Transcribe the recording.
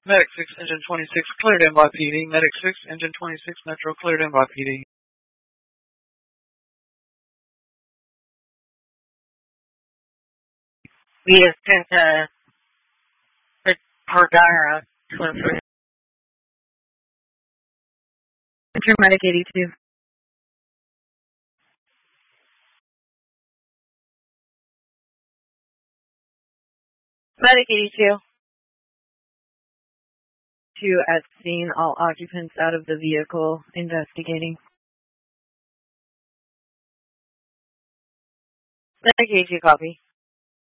Medic 6, Engine 26, cleared NYPD. Medic 6, Engine 26, Metro, cleared NYPD. We have sent Hardara to info. Enter Medic 82. Medic 82. At scene, all occupants out of the vehicle, investigating. Medic 82, copy.